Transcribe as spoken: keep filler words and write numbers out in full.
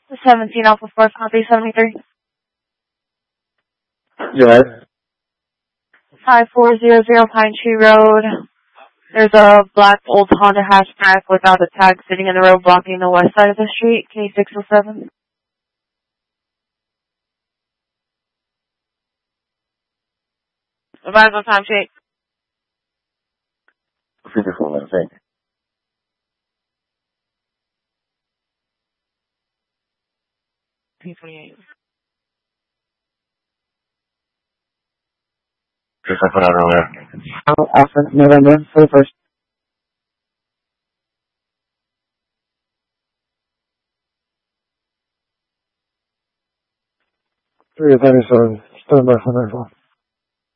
seventeen Alpha four, copy seventy-three. Yes. five four zero zero Pine Tree Road. There's a black old Honda hatchback without a tag sitting in the road blocking the west side of the street, K six oh seven. Advise on time check. fifty-four minutes, thank you. P twenty-eight. Just I put out earlier. Oh, Alpha, November, for the first. three thirty-seven, stand by for next one.